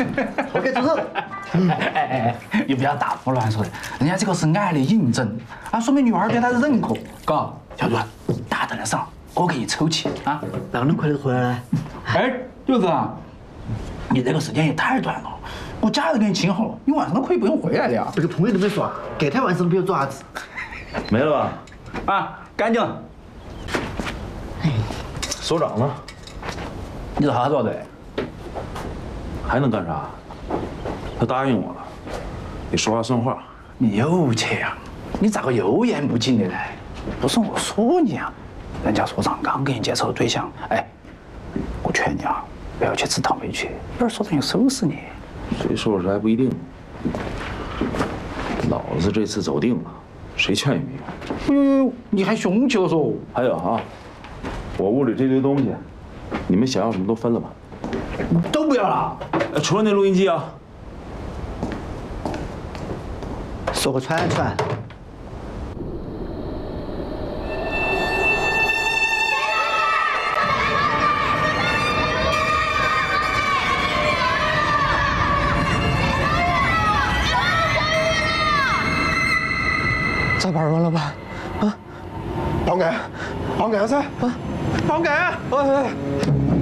交给主任。 哎，你不要大胡乱说的，人家这个是癌的引诊，啊，说明62对他是认可，嘎，小主任，大胆的上，我给你抽起啊。 哪能快点回来呢？ 哎，就是啊，你这个时间也太短了，我假都给你请好了，你晚上都可以不用回来的呀。 这个朋友都没说，隔天晚上都不要做啥子。 没了吧？ 啊，干净。 首长呢？ 你是啥子的？ 还能干啥？他答应我了，得说话算话。 你有钱呀？你咋个又言不尽的呢？不是我说你啊，人家所长刚给你介绍的对象，哎，我劝你啊，不要去吃糖梅去，一会儿所长又收拾你。 谁收拾还不一定。老子这次走定了，谁劝也没用。 哎呦，你还凶起了说？ 还有啊，我屋里这堆东西，你们想要什么都分了吧。 都不要了。 除了那录音机啊。 说个串串。 咋办完了吧？啊！报案！报案噻！啊！报案！哎！